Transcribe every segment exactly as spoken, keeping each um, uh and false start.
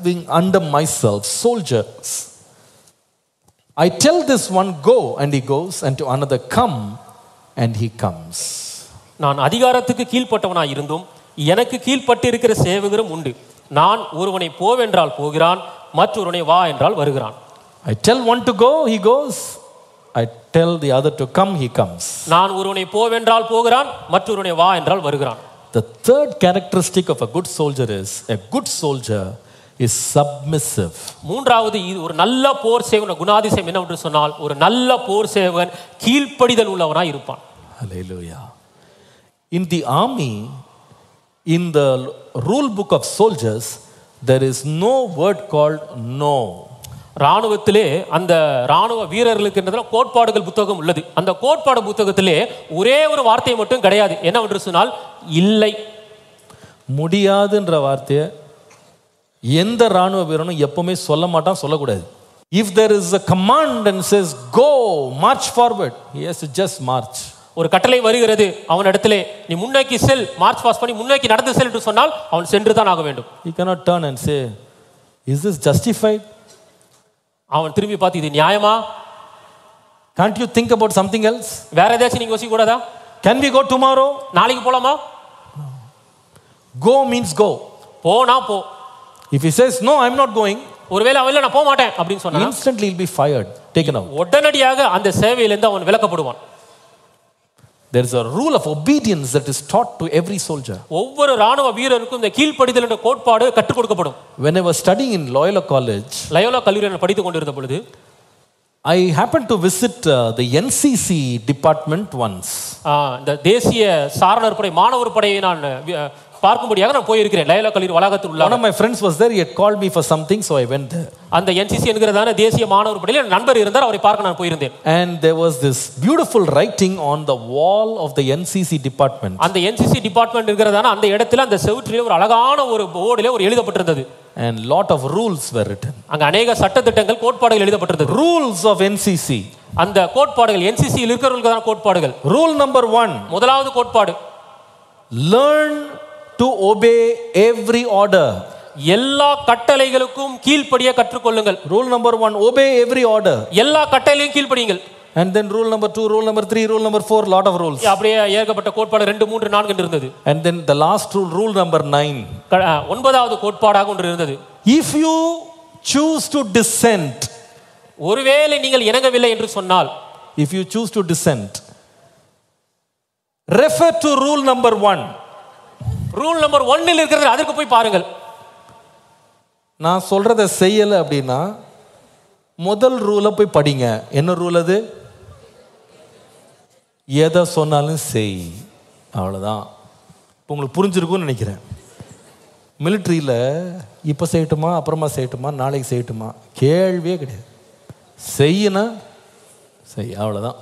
giving under myself soldiers. I tell this one, go, and he goes, and to another, come, and he comes. நான் அதிகாரத்துக்கு கீழ்ப்பட்டவனாய் இருந்தும் எனக்கு கீழ்ப்பட்டு இருக்கிற சேவகரும் உண்டு. நான் ஒருவனை போவென்றால் போகிறான், மற்றொருவனை வா என்றால் வருகிறான். I tell one to go, he goes. I tell the other to come, he comes. நான் ஒருவனை போவென்றால் போகிறான், மற்றொருவனை வா என்றால் வருகிறான். The third characteristic of a good soldier is a good soldier is submissive. மூன்றாவது இது ஒரு நல்ல போர் சேவகன் குணாதிசயம் என்னவென்று சொன்னால் ஒரு நல்ல போர் சேவகன் கீழ்ப்படிதல் உள்ளவனாய் இருப்பான். Hallelujah. In the army, in the rule book of soldiers, there is no word called no. ராணுவத்திலே அந்த ராணுவ வீரர்களுக்கு என்றதுல கோட்பாடுகள் புத்தகம் உள்ளது. அந்த கோட்பாடு புத்தகத்திலே ஒரே ஒரு வார்த்தை மட்டும் கிடையாது. என்னவென்று சொன்னால் இல்லை. முடியாதுன்ற வார்த்தையை எந்த ராணுவ வீரனும் எப்பவுமே சொல்ல மாட்டான், சொல்லக்கூடாது. If there is a command and says go, march forward, he has to just march. ஒரு கட்டளை வருகிறது அவனிடத்திலே, நீ முன்னோக்கி செல், மார்ச் பாஸ் பண்ணி முன்னோக்கி நடந்து செல் என்று சொன்னால் அவன் சென்று தான் ஆக வேண்டும். He cannot turn and say, is this justified? அவன் திரும்பி பார்த்து இது நியாயமா? Can't you think about something else? வேற ஏதாச்சும் நீங்க யோசிக்க கூடாதா? Can we go tomorrow? நாளைக்கு போலாமா? Go means go. போனா போ. If he says no, I'm not going, ஒருவேளை அவன் இல்ல நான் போக மாட்டேன் அப்படின்னு சொன்னா instantly he'll be fired, taken out. உடனடியாக அந்த சேவையிலிருந்து அவன் விலக்கப்படுவான். There is a rule of obedience that is taught to every soldier. ஒவ்வொரு ராணுவ வீரருக்கும் இந்த கீழ்ப்படிதல் என்ற கோட்பாடு கற்றுக் கொடுக்கப்படும். When I was studying in Loyola College, Loyola கல்லூரியில் படித்துக் கொண்டிருந்த பொழுது I happened to visit uh, the N C C department once. இந்த தேசிய சாரணர் படை மாணவர் படையை நான் பார்க்கும்படியாக நான் போயிருக்கிறேன். லயோலா கல்லூரி வளாகத்தில் உள்ள One of my friends was there. He had called me for something, so I went there. அந்த N C C என்கிறதான தேசிய மாணவர் படையில் என் நண்பர் இருந்தார், அவரை பார்க்க நான் போயிருந்தேன். And there was this beautiful writing on the wall of the N C C department. அந்த N C C டிபார்ட்மென்ட் என்கிறதான அந்த இடத்துல அந்த செவுற்றிலே ஒரு அழகான ஒரு போர்டிலே ஒரு எழுதப்பட்டிருந்தது. And lot of rules were written. அங்க अनेक சட்டதிட்டங்கள் கோட்பாடுகள் எழுதப்பட்டிருந்தது. Rules of N C C. அந்த கோட்பாடுகள் N C C யில் இருக்கிறவர்களுக்கான கோட்பாடுகள். Rule number one. முதலாவது கோட்பாடு, learn to obey every order. எல்லா கட்டளைகளுக்கும் கீழ்ப்படிய கற்றுக்கொள்ளுங்கள். Rule number one, obey every order. எல்லா கட்டளையும் கீழ்ப்படியுங்கள். And then rule number two, rule number three, rule number four, lot of rules. அப்படியே ஏகப்பட்ட கோட்பாடு ரெண்டு மூன்று நான்கு என்று இருந்தது. And then the last rule, rule number nine. ஒன்பதாவது கோட்பாடாக ஒன்று இருந்தது. If you choose to dissent, ஒருவேளை நீங்கள் இணங்கவில்லை என்று சொன்னால், if you choose to dissent, refer to rule number one. Rule number ஒன்னில் இருக்கிறது அதற்கு போய் பாருங்கள். நான் சொல்றதை செய்யலை அப்படின்னா முதல் ரூலை போய் படிங்க. என்ன ரூல் அது? எதை சொன்னாலும் செய், அவ்வளோதான். இப்போ உங்களுக்கு புரிஞ்சிருக்கும்னு நினைக்கிறேன். மிலிட்ரியில் இப்போ செய்யட்டுமா, அப்புறமா செய்யட்டுமா, நாளைக்கு செய்யட்டுமா, கேள்வியே கிடையாது. செய்யனா செய், அவ்வளோதான்.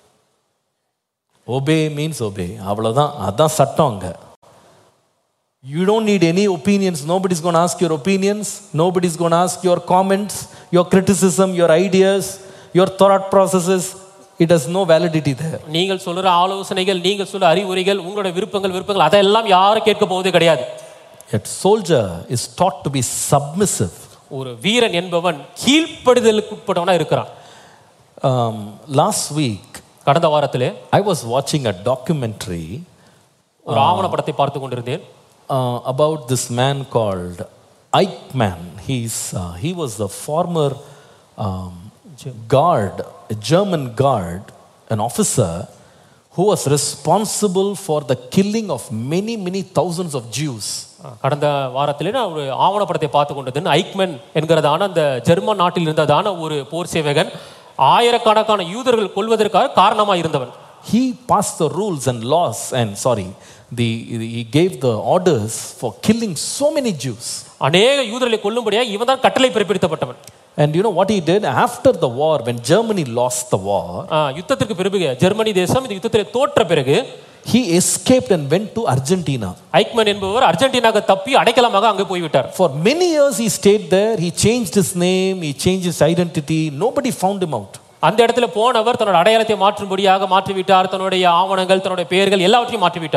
ஒபே மீன்ஸ் ஒபே, அவ்வளோதான். அதுதான் சட்டம் அங்கே. You don't need any opinions. Nobody's going to ask your opinions. Nobody's going to ask your comments, your criticism, your ideas, your thought processes. It has no validity there. நீங்கள் சொல்ற ஆலோசனைகள், நீங்கள் சொல்ற அறிவுரைகள், உங்களுடைய விருப்பங்கள் விருப்பங்கள் அதெல்லாம் யாரும் கேட்க போவதே கிடையாது. Yet soldier is taught to be submissive. ஒரு வீரன் என்பவன் கீழ்ப்படிதலுக்கு உட்பட்டவனா இருக்கிறான். Um, last week, கடந்த வாரத்திலே I was watching a documentary. ஒரு ஆவணப்படத்தை பார்த்து கொண்டிருந்தேன். Uh, about this man called Eichmann. He's uh, he was the former um, guard, a German guard, an officer who was responsible for the killing of many many thousands of Jews. கடந்த வாரத்திலே நான் ஒரு ஆவணப்படத்தை பார்த்து கொண்டிருந்தேன். Eichmann என்கிறதான அந்த German நாட்டில் இருந்ததான ஒரு போர் சேவகன் ஆயிரக்கணக்கான யூதர்கள் கொல்வதற்காக காரணமாக இருந்தவன். He passed the rules and laws and sorry the he gave the orders for killing so many Jews. அநேக யூதர்களை கொல்லும்படியாக இவன் தான் கட்டளை பிறப்பித்தப்பட்டவன். And you know what he did after the war, when Germany lost the war, யுத்தத்திற்கு பிறகு Germany தேசம் இந்த யுத்தத்தில் தோற்ற பிறகு he escaped and went to Argentina. Eichmann என்பவர் அர்ஜென்டினாக்கு தப்பி அடைக்கலமாக அங்கே போய்விட்டார். For many years he stayed there. He changed his name, he changed his identity. Nobody found him out. அந்த இடத்துல போனவர் தன்னோட அடையாளத்தை மாற்றும்படியாக மாற்றிவிட்டார். தன்னுடைய ஆவணங்கள், தன்னுடைய பெயர்கள் எல்லாவற்றையும் மாற்றிவிட்டார்.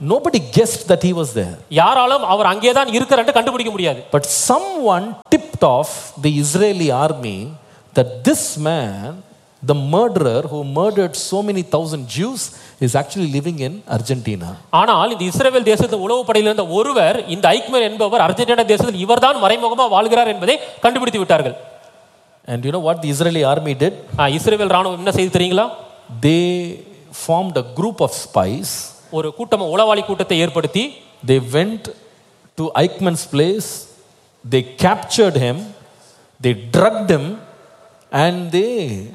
nobody guessed that he was there. யாராலும் அவர் அங்கே தான் இருக்கிறான்னு கண்டுபிடிக்க முடியாது. But someone tipped off the Israeli army that this man, the murderer who murdered so many thousand Jews, is actually living in Argentina. ஆனால் இந்த இஸ்ரவேல் தேசத்து உளவு படையில் இருந்த ஒருவர் இந்த ஐக்மன் என்பவர் அர்ஜென்டினா தேசத்தில் இவர்தான் மறைமுகமாக வாழ்கிறார் என்பதை கண்டுபிடித்து விட்டார்கள். And you know what the Israeli army did? இஸ்ரவேல் ராணுவம் என்ன செய்து தெரியுங்களா? They formed a group of spies. ஒரு கூட்டம் உளவாளி கூட்டத்தை ஏற்படுத்தி they went to Eichmann's place, they captured him, they drugged him, and they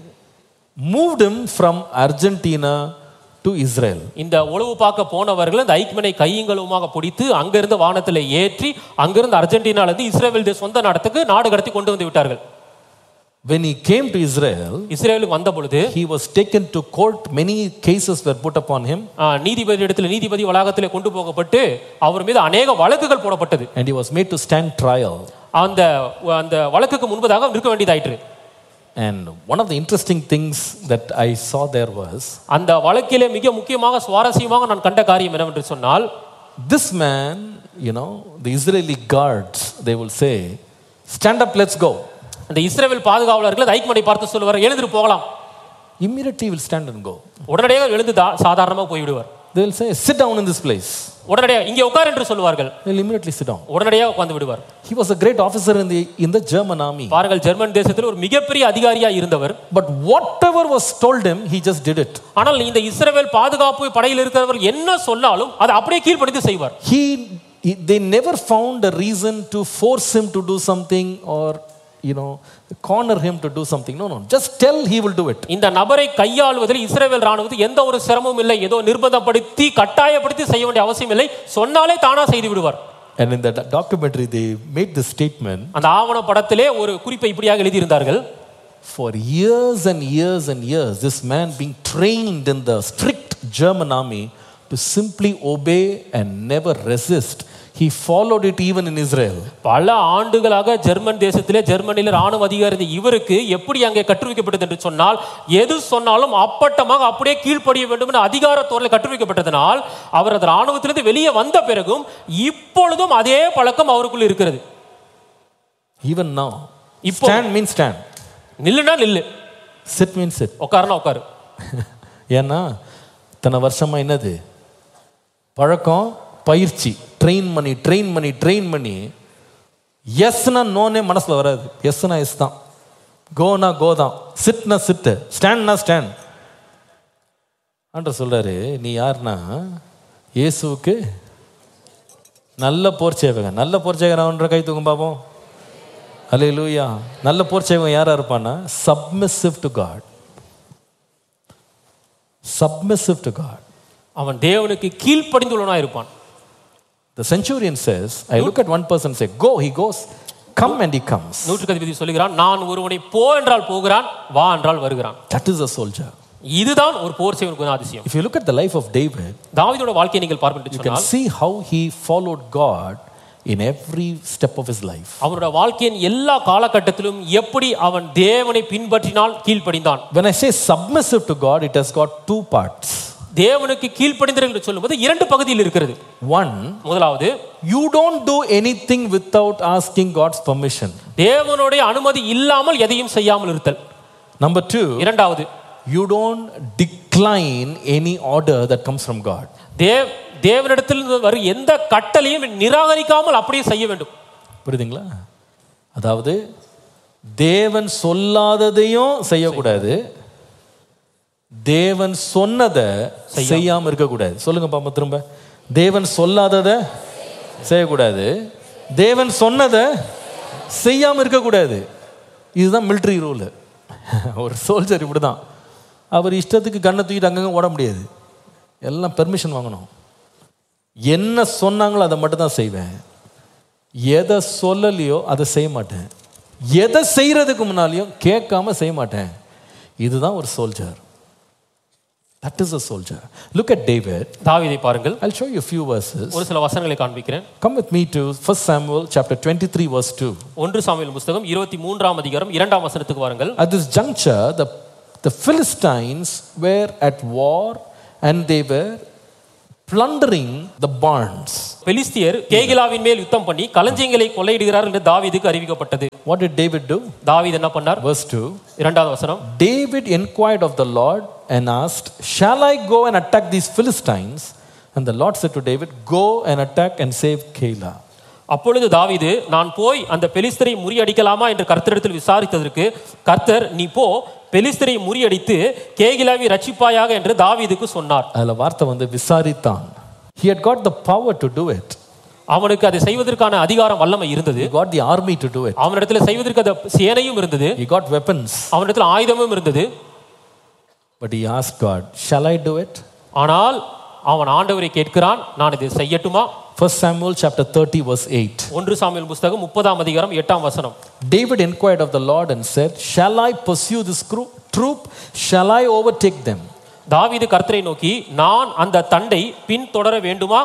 moved him from Argentina to Israel. இந்த உளவு பார்க்க போனவர்கள் அந்த ஐக்மனை கையங்களுமாக பிடித்து அங்கிருந்து வானத்தில் ஏற்றி அங்கிருந்து அர்ஜென்டினால இருந்து இஸ்ரேல் தேச சொந்த நாட்டுக்கு நாடு கடத்தி கொண்டு வந்து விட்டார்கள். When he came to Israel, இஸ்ரேலுக்கு வந்த பொழுது he was taken to court. Many cases were put upon him. நீதிபதி இடத்தில் நீதிபதி வளாகத்திலே கொண்டு போகப்பட்டு அவர் மீது अनेक வழக்குகள் போடப்பட்டது. And he was made to stand trial. அந்த அந்த வழக்குக்கு முன்பதாக நிற்க வேண்டியதாயிற்று. And one of the interesting things that I saw there was, அந்த வழக்கிலே மிக முக்கியமாக சுவாரஸ்யமாக நான் கண்ட காரியம் என்னவென்று சொன்னால், this man, you know, the Israeli guards, they will say, stand up, let's go. அந்த இஸ்ரவேல் பாதுகாவலர்கள் ஐக்மனை பார்த்து சொல்லுவார், எழுந்து போகலாம். Immediately he will stand and go. உடனடியாக எழுந்து சாதாரணமாக போய் விடுவார். They will say, sit down in this place. உடனடியாக இங்கே உட்கார் என்று சொல்வார்கள். They will immediately sit down. உடனடியாக உட்கார்ந்து விடுவார். He was a great officer in the in the German army. பாருங்கள், ஜெர்மன் தேசத்தில் ஒரு மிகப்பெரிய அதிகாரியாக இருந்தவர். But whatever was told him, he just did it. ஆனால் இந்த இஸ்ரவேல் பாதுகாப்பு படையில் இருக்கிறவர் என்ன சொன்னாலும் அதை அப்படியே கீழ்ப்படிந்து செய்வார். He, he they never found a reason to force him to do something or, you know, corner him to do something. No, no, just tell, he will do it. இந்த நபரை கையாளுவதில் இஸ்ரவேல் ராணுவத்துக்கு எந்த ஒரு சிரமமும் இல்லை. ஏதோ நிர்பந்தப்படுத்தி கட்டாயப்படுத்தி செய்ய வேண்டிய அவசியம் இல்லை. சொன்னாலே தானா செய்து விடுவார். And in the documentary they made this statement. அந்த ஆவண படத்திலே ஒரு குறிப்பை இப்படியாக எழுதி இருந்தார்கள். For years and years and years this man being trained in the strict German army to simply obey and never resist. He followed it even in Israel. பல ஆண்டுகளாக ஜெர்மன் தேசத்திலே ஜெர்மனியில் ராணுவ அதிகாரி இவருக்கு எப்படி அங்கே கற்றுவிக்கப்பட்டது என்று சொன்னால், எது சொன்னாலும் அப்பட்டமாக அப்படியே கீழ்ப்படிய வேண்டும் என்ற அதிகாரத்தோரில் கற்றுவிக்கப்பட்டதனால் அவர் அந்த ராணுவத்திலிருந்து வெளியே வந்த பிறகும் இப்பொழுதும் அதே பழக்கம் அவருக்குள் இருக்கிறது. Even now. Stand means stand. நில்லுனா நில்லு. Sit means sit. உட்காருனா உட்காரு. ஏன்னா தன வருஷமா என்னது பழக்கம், பயிற்சி, ட்ரெயின் பண்ணி ட்ரெயின் பண்ணி ட்ரெயின் பண்ணி எஸ்னா நோனே மனசில் வராது. எஸ்னா எஸ் தான், கோனா கோ தான், சிட்னா சிட்டு, ஸ்டாண்ட்னா ஸ்டாண்ட். ஆண்டவர் சொல்றாரு, நீ யாருன்னா இயேசுவுக்கு நல்ல போர் சேவகன். நல்ல போர் சேவகன் கை தூக்கும் பாப்போம். அல்லேலூயா. நல்ல போர் சேவகன் யாரா இருப்பான்னா submissive to God. Submissive to God. அவன் தேவனுக்கு கீழ்ப்படிந்துள்ளவனா இருப்பான். The centurion says, I look at one person and say, go, he goes. Come and he comes. நூற்றுக்கு அதிபதி சொல்கிறான், நான் ஒருவனை போ என்றால் போகிறான், வா என்றால் வருகிறான். That is a soldier. இதுதான் ஒரு போர் சேவகனுக்கு அதிசயம். If you look at the life of David, தாவீதோட வாழ்க்கையை நீங்கள் பார்ப்பீர்கள் you can see how he followed God in every step of his life. அவனுடைய வாழ்க்கையின் எல்லா காலகட்டத்திலும் எப்படி அவன் தேவனை பின்பற்றினால் கீழ்ப்படிந்தான். When I say submissive to God, it has got two parts. தேவனுக்கு கீழ்ப்படிந்தல் என்று சொல்லும்போது இரண்டு பகுதியில் இருக்கிறது. One, முதலாவது, you don't do anything without asking God's permission. தேவனுடைய அனுமதி இல்லாமல் எதையும் செய்யாமல் இருத்தல். Number two, இரண்டாவது, you don't decline any order that comes from God. Dev தேவனிடத்தில் வரும் எந்த கட்டளையும் நிராகரிக்காமல் அப்படியே செய்ய வேண்டும். புரியுதுங்களா? அதாவது தேவன் சொல்லாததையும் செய்யக்கூடாது, தேவன் சொன்னதை செய்யாம இருக்கக்கூடாது. சொல்லுங்க பாப்பா திரும்ப. தேவன் சொல்லாததை செய்யக்கூடாது, தேவன் சொன்னதை செய்யாம இருக்கக்கூடாது. இதுதான் மிலிட்டரி ரூல். ஒரு சோல்ஜர் இப்படிதான். அவர் இஷ்டத்துக்கு கண்ணை தூக்கிட்டு அங்கங்க ஓட முடியாது. எல்லாம் பெர்மிஷன் வாங்கணும். என்ன சொன்னாங்களோ அதை மட்டும் தான் செய்வேன். எதை சொல்லலையோ அதை செய்ய மாட்டேன். எதை செய்யறதுக்கு முன்னாலையும் கேட்காம செய்ய மாட்டேன். இதுதான் ஒரு soldier. That is a soldier. Look at David. தாவீதை பாருங்கள். I'll show you a few verses. ஒரு சில வசனங்களை காண்பிக்கிறேன். Come with me to First Samuel chapter twenty-three verse two. ஒன்று சாமுவேல் புத்தகம் இருபத்தி மூன்றாம் அதிகாரம் இரண்டாம் வசனத்துக்கு வாருங்கள். At this juncture the the Philistines were at war and they were plundering the barns. பெலிஸ்தியர் கேகிலாவின் மேல் யுத்தம் பண்ணி களஞ்சியங்களை கொள்ளையிடுகிறார்கள் என்று தாவீதுக்கு அறிவிக்கப்பட்டது. What did David do? தாவீது என்ன பண்ணார்? Verse two. இரண்டாவது வசனம். David inquired of the Lord and asked, shall I go and attack these Philistines? And the Lord said to David, go and attack and save Keilah. அப்பொழுது தாவீது, நான் போய் அந்த பெலிஸ்தரை முறியடிக்கலாமா என்று கர்த்தரிடத்தில் விசாரித்ததற்கு கர்த்தர், நீ போ, பெலிஸ்தரை முறியடித்து கேகிலாவை ரட்சிப்பாயாக என்று தாவீதுக்கு சொன்னார். அதுல வார்த்தை வந்து விசாரித்தான். He had got the power to do it. அவனுக்கு அதை செய்வதற்கான அதிகாரம் வல்லமை இருந்தது. He got the army to do it. அவனிடத்தில் செய்வதற்கு அந்த சேனையும் இருந்தது. He got weapons. அவனிடத்தில் ஆயுதமும் இருந்தது. But he asked God, shall I do it? ஆனால் அவன் ஆண்டவரை கேட்கிறான், நான் இதை செய்யட்டுமா? First Samuel chapter thirty verse eight. ஒன்று சாமுவேல் புத்தகம் முப்பதாம் அதிகாரம் எட்டாம் வசனம். David inquired of the Lord and said, shall I pursue this troop? Shall I overtake them? தாவீது கர்த்தரை நோக்கி, நான் அந்த தண்டை பின் தொடர வேண்டுமா?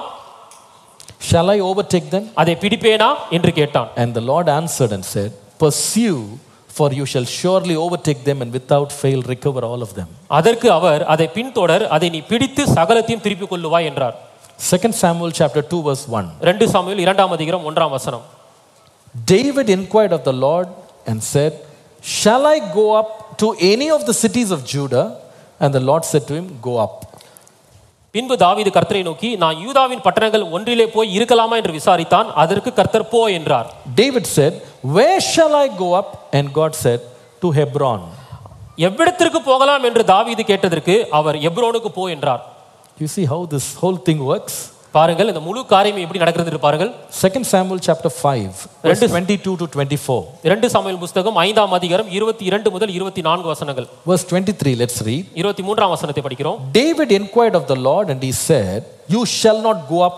Shall I overtake them? அதை பிடிப்பேனா என்று கேட்டான். And the Lord answered and said, pursue, for you shall surely overtake them and without fail recover all of them. அதற்கு அவர், அதை பின்தொடர், அதை நீ பிடித்து சகலத்தையும் திருப்பிக் கொள்ளுவாய் என்றார். Second Samuel chapter two verse one. இரண்டு சாமுவேல் இரண்டாம் அதிகாரம் ஒன்றாம் வசனம். David inquired of the Lord and said, shall I go up to any of the cities of Judah? And the Lord said to him, go up. பின்பு தாவீது கர்த்தரை நோக்கி, நான் யூதாவின் பட்டணங்கள் ஒன்றிலே போய் இருக்கலாமா என்று விசாரித்தான். அதற்கு கர்த்தர் போ என்றார். David said, where shall I go up? And God said, to Hebron. எவ்விடத்திற்கு போகலாம் என்று தாவீது கேட்டதற்கு அவர் எப்ரோனுக்கு போ என்றார். You see how this whole thing works? பாருங்கள், இந்த முழு காரியம் எப்படி நடக்கிறது என்று பாருங்கள். Second Samuel chapter five verse twenty-two to twenty-four. இரண்டு சாமுவேல் புத்தகம் ஐந்தாம் அதிகாரம் இருபத்தி இரண்டு முதல் இருபத்தி நான்கு வசனங்கள். Verse twenty-three, let's read. இருபத்தி மூன்றாம் வசனத்தை படிக்கிறோம். David inquired of the Lord and he said, you shall not go up,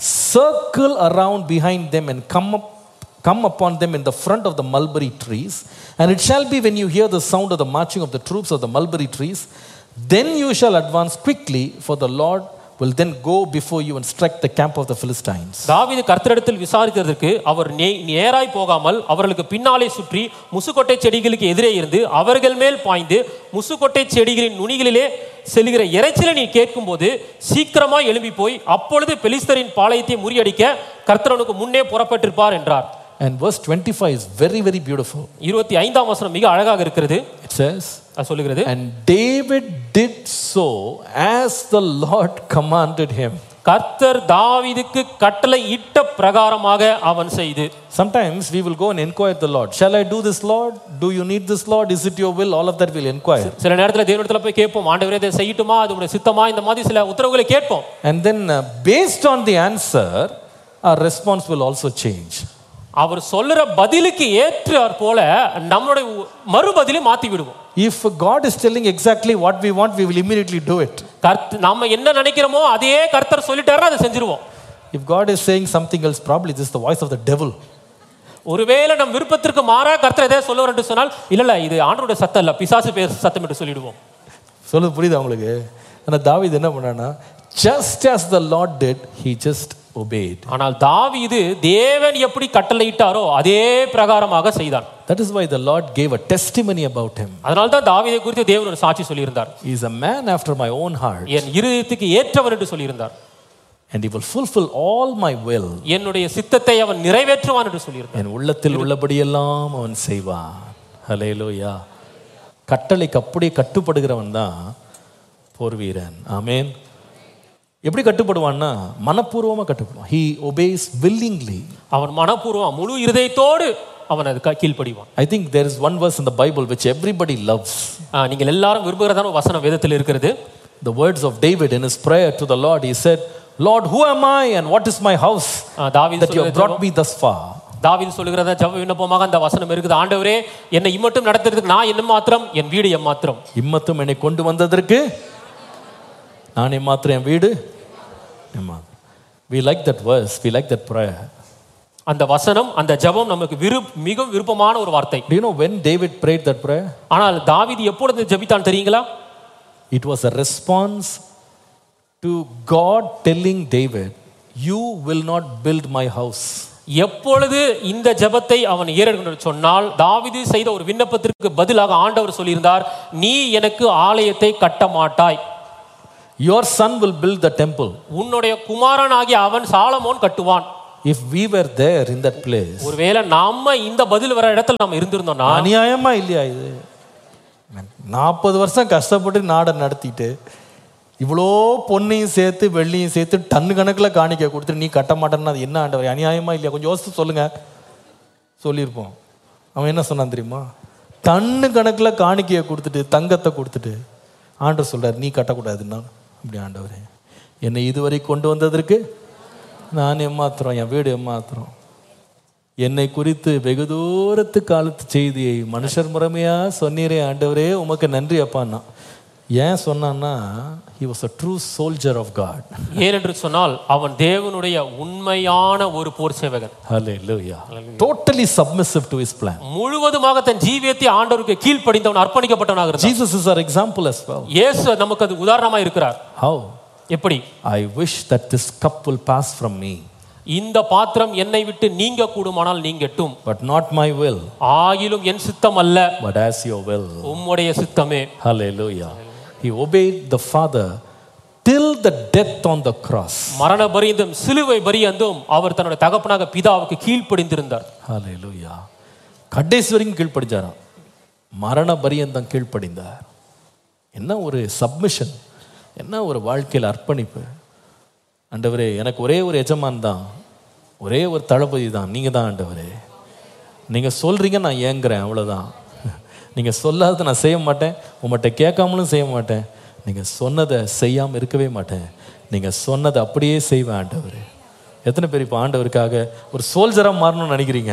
circle around behind them and come up come upon them in the front of the mulberry trees, and it shall be when you hear the sound of the marching of the troops of the mulberry trees, then you shall advance quickly, for the Lord will then go before you and strike the camp of the Philistines. தாவீது கர்த்தரிடத்தில் விசாரித்ததற்கு அவர் நேராய் போகாமல் அவர்களுக்கு பின்னாலே சுற்றி முசுக்கொட்டை செடிகளுக்கு எதிரே இருந்து அவர்கள் மேல் பாய்ந்து முசுக்கொட்டை செடிகளின் நுனிகளிலே செல்கிற இறைச்சலை நீ கேட்கும்போது சீக்கிரமாய் எழும்பி போய் அப்பொழுது பெலிஸ்தரின் பாளையத்தை முறியடிக்க கர்த்தரனுக்கு முன்னே புறப்பட்டிருப்பார் என்றார். And verse twenty-five is very very beautiful. இருபத்தி ஐந்தாம் வசனம் மிக அழகாக இருக்கிறது. It says, சொல்லுகிறது, and David did so as the Lord commanded him. கர்த்தர் தாவீதுக்கு கட்டளை இட்ட பிரகாரமாக அவன் செய்து. Sometimes we will go and inquire the Lord. Shall I do this, Lord? Do you need this, Lord? Is it your will? All of that we'll inquire. சில நேரத்துல தேவனிடத்துல போய் கேட்போம், ஆண்டவரே இதை செய்யட்டுமா, அது உம்முடைய சித்தமா, இந்த மாதிரி சில உத்தரவுகளை கேட்போம். And then uh, based on the answer, our response will also change. அவர் சொல்ற பதிலுக்கு ஏற்றார் போல நம்மளுடைய மறுபதிலை மாத்தி விடுவோம். If God is telling exactly what we want, we will immediately do it. கர்த்தர் நாம என்ன நினைக்கிறோமோ அதையே கர்த்தர் சொல்லிட்டாருன்னா அதை செஞ்சிருவோம். If God is saying something else, probably this is the voice of the devil. ஒருவேளை நம் விருப்பத்திற்கு மாறா கர்த்தர் எதை சொல்லுவார் என்று சொன்னால், இல்ல இல்ல இது ஆண்டவருடைய சத்தம் இல்ல, பிசாசு பேச சத்தம் என்று சொல்லிடுவோம். சொல்லுது புரியுதா உங்களுக்கு? ஆனா தாவீது என்ன பண்ணானா, just as the Lord did, he just obeyed. ஆனால் தாவீது தேவன் எப்படி கட்டளையிட்டாரோ அதே பிரகாரமாக செய்தான். That is why the Lord gave a testimony about him. அதனால தான் தாவீதை குறித்து தேவன் ஒரு சாட்சி சொல்லி இருந்தார். He is a man after my own heart. என் இருதயத்துக்கு ஏற்றவர் என்று சொல்லி இருந்தார். And he will fulfill all my will. என்னுடைய சித்தத்தை அவன் நிறைவேற்றுவான் என்று சொல்லி இருந்தார். என் உள்ளத்தில் உள்ளபடியெல்லாம் அவன் செய்வான். ஹல்லேலூயா. கட்டளைக்கு அப்படியே கட்டுப்படுகிறவன் தான் போர் வீரன். ஆமென். எப்படி கட்டுப்படுவான்னா மனப்பூர்வமா கட்டுப்படுவான். He obeys willingly. அவன் மனப்பூர்வமா முழு இருதயத்தோடு அவன் அதுக்கு கீழ்ப்படிவான். I think there is one verse in the Bible which everybody loves. நீங்கள் எல்லாரும் விரும்புகிறதான வசனம் வேதத்தில் இருக்கிறது. The words of David in his prayer to the Lord, he said, Lord, who am I and what is my house that you have brought me thus far? தாவீது சொல்லுகிறதா ஜெப விண்ணப்பமாக அந்த வசனம் இருக்குது. ஆண்டவரே, என்னை இம்மட்டும் நடத்துறதுக்கு நான் என்ன மாத்திரம், என் வீடு எம் மாத்திரம். இம்மட்டும் என்னை கொண்டு வந்ததற்கு நான் என் மாத்திரம், என் வீடு எம் மாத்திரம். We like that verse, we like that prayer. அந்த வசனம் அந்த ஜெபம் நமக்கு விருப் மிக விருப்பமான ஒரு வார்த்தை. Do you know when David prayed that prayer? ஆனால் தாவீது எப்பொழுது ஜெபித்தான் தெரியுங்களா? It was a response to God telling David, you will not build my house. எப்பொழுது இந்த ஜெபத்தை அவன் ஏறெடுக்கணும் சொன்னால், தாவீது செய்த ஒரு விண்ணப்பத்திற்கு பதிலாக ஆண்டவர் சொல்லியிருந்தார், நீ எனக்கு ஆலயத்தை கட்ட மாட்டாய். your son will build the temple. உன்னுடைய குமாரனாகிய அவன் சாலமோன் கட்டுவான். If we were there in that place, ஒருவேளை நாம இந்த பதில் வர இடத்துல நாம இருந்திருந்தோம்னா, அநியாயமா இல்லையா இது? நாற்பது வருஷம் கஷ்டப்பட்டு நாடை நடத்திட்டு இவ்வளோ பொன்னையும் சேர்த்து வெள்ளியும் சேர்த்து டன்னு கணக்கில் காணிக்க கொடுத்துட்டு நீ கட்ட மாட்டேன்னா அது என்ன ஆண்டவர், அநியாயமா இல்லையா? கொஞ்சம் யோசித்து சொல்லுங்க. சொல்லியிருப்போம். அவன் என்ன சொன்னான் தெரியுமா? டன்னு கணக்கில் காணிக்கையை கொடுத்துட்டு தங்கத்தை கொடுத்துட்டு ஆண்டவர் சொல்றார் நீ கட்டக்கூடாதுன்னா. அப்படி ஆண்டவரே, என்னை இதுவரை கொண்டு வந்ததற்கு நான் ஏமாத்துறோம், என் வீடு ஏமாத்துறோம். என்னை குறித்து வெகு தூரத்து காலத்து செய்தியை மனுஷர் முறைமையா சொன்னீரே ஆண்டவரே, உமக்கு நன்றி அப்பான்னா. ஏன் சொன்னான்னா, he was a true soldier of God. ஏனென்று சொன்னால் அவன் தேவனுடைய உண்மையான ஒரு போர் சேவகன். Hallelujah. Totally submissive to his plan. முழுவதுமாக தன் ஜீவியத்தை ஆண்டவருக்கு கீழ்ப்படிந்தவன், அர்ப்பணிக்கப்பட்டவனாக இருந்தான். Jesus is our example as well. இயேசு நமக்கு அது உதாரணமாக இருக்கிறார். How? எப்படி? I wish that this cup will pass from me. இந்த பாத்திரம் என்னை விட்டு நீங்க கூடுமானால் நீங்கட்டும். But not my will. ஆகிலும் என் சித்தம் அல்ல, but as your will. உம்முடைய சித்தமே. Hallelujah. He obeyed the Father till the death on the cross. மரண பரியந்தம் சிலுவை பரியந்தம் அவர் தன்னுடைய தகப்பனாக பிதாவுக்கு கீழ்ப்படிந்திருந்தார். Hallelujah. கடைசி வரைக்கும் கீழ்ப்படிஞ்சாராம். மரண பரியந்தம் கீழ்ப்படிந்தார். என்ன ஒரு சப்மிஷன், என்ன ஒரு வாழ்க்கையில் அர்ப்பணிப்பு. ஆண்டவரே, எனக்கு ஒரே ஒரு எஜமான் தான், ஒரே ஒரு தளபதி தான், நீங்க தான் ஆண்டவரே. நீங்க சொல்றீங்க, நான் ஏங்குறேன், அவ்வளவுதான். நீங்க சொல்லாத நான் செய்ய மாட்டேன், உங்கள்கிட்ட கேட்காமலும் செய்ய மாட்டேன், நீங்க சொன்னதை செய்யாம இருக்கவே மாட்டேன், நீங்க சொன்னதை அப்படியே செய்வேன் ஆண்டவரே. எத்தனை பேர் இப்போ ஆண்டவருக்காக ஒரு சோல்ஜரா மாறணும்னு நினைக்கிறீங்க?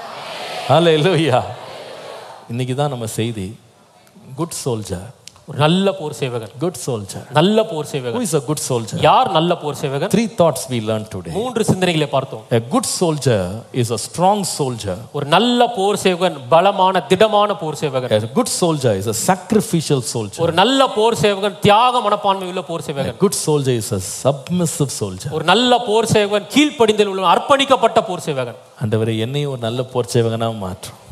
ஹல்லேலூயா. இன்னைக்கு தான் நம்ம செய்தி. குட் சோல்ஜர், ஒரு நல்ல போர் சேவகன். குட் சோல்ஜர், நல்ல போர் சேவகன். Who is a good soldier? யார் நல்ல போர் சேவகன்? Three thoughts we learned today. மூன்று சிந்தனைகளை பார்த்தோம். A good soldier is a strong soldier. ஒரு நல்ல போர் சேவகன் பலமான திடமான போர் சேவகன். A good soldier is a sacrificial soldier. ஒரு நல்ல போர் சேவகன் தியாக மனப்பான்மை உள்ள போர் சேவகன். A good soldier is a submissive soldier. ஒரு நல்ல போர் சேவகன் கீழ்ப்படிதல் உள்ள அர்ப்பணிக்கப்பட்ட போர் சேவகன். ஆண்டவரே, என்னையும் ஒரு நல்ல போர் சேவகனா மாற்றும்.